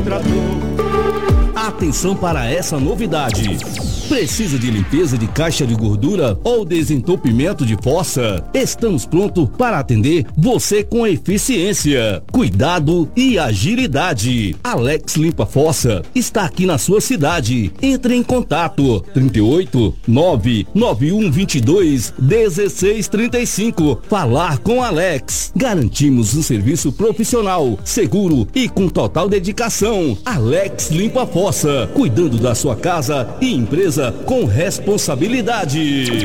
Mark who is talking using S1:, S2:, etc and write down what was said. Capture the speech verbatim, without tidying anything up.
S1: Atenção para essa novidade. Precisa de limpeza de caixa de gordura ou desentupimento de fossa? Estamos prontos para atender você com eficiência, cuidado e agilidade. Alex Limpa Fossa está aqui na sua cidade. Entre em contato trinta e oito, nove nove um vinte e dois, dezesseis trinta e cinco. Falar com Alex. Garantimos um serviço profissional, seguro e com total dedicação. Alex Limpa Fossa, cuidando da sua casa e empresa com responsabilidade.